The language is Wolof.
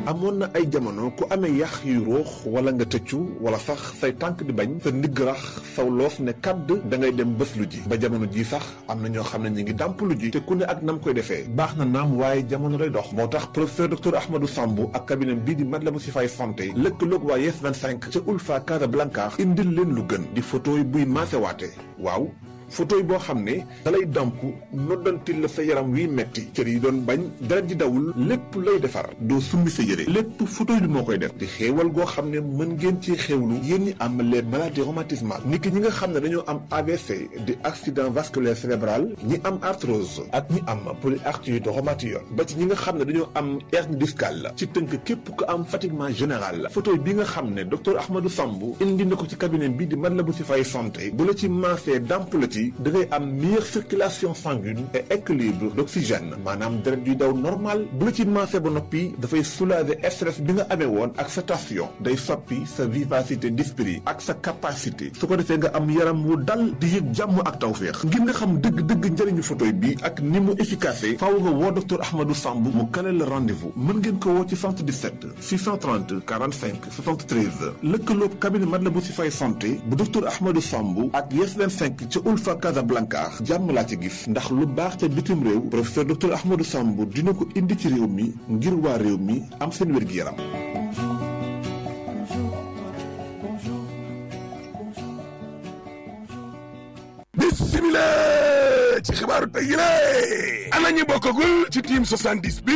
amoon na ay jamono ku amee yax yu ruux wala nga tëccu wala sax say tànk di bañ sa ndigg rax saw loos ne kàdd da ngay dem bés lu ji ba jamono ji sax am na ñoo xam ne ñu ngi dàmp lu ji te ku ne ak nam koy defee baax na naam waaye jamono lay dox moo tax professeur docteur Ahmadou Samb ak cabinet bii di Matlaboul Chifaay santé lëkkaloog waa Yes 25 ca Ulfa Casablanca indil leen lu gën di photo yi buy maasewaate waaw photo yi boo xam ne dalay damp noddantil la sa yaram wiy metti cër yi doon bañ dara di dawul lépp lay defar doo summi sa yére lépp photo yi moo koy def di xéewal goo xam ne mën ngeen ci xéewlu yéen ñi am les maladies rhumatismales niki ñi nga xam ne dañoo am AVC di accident vasculaire cérébral ñi am arthrose ak ñi am polyarthrite rhumatoïde ba ci ñi nga xam ne dañoo am hernie discale ci tënk képp ku am fatiguement général photo yi bi nga xam ne docteur Ahmadou Samb indi na ko ci cabinet bi di Matlaboul Chifaay santé bu la ci maasee damp la ci da ngay am meilleure circulation sanguine et équilibre d'oxygène maanaam deret yuy daw normal bu la ci maasee ba noppi dafay soulager stress bi nga amee woon ak sa tension day soppi sa vivacité d'esprit ak sa capacité su ko defee nga am yaram wu dal di yëg jàmm ak tawféex ngir nga xam dëgg-dëgg njëriñu photoy bi ak ni mu efficace faaw nga woo docteur Ahmadou Samb mu kale la rendez-vous mën ngeen ko woo ci 77 630 45 73 lëkkaloog cabinet Matlaboul Chifaay santé bu docteur Ahmadou Samb ak Yes 25 ca Ulfa Casablanca jàmm laa ci gis ndax lu baax ca bitim réew professeur docteur Ahmadou Samb dina ko indi ci réew mi ngir waa réew mi am seen wér-gi-yaram. Bismillah ci xibaaru tey yi la ana ñu bokkagul ci team 70 bi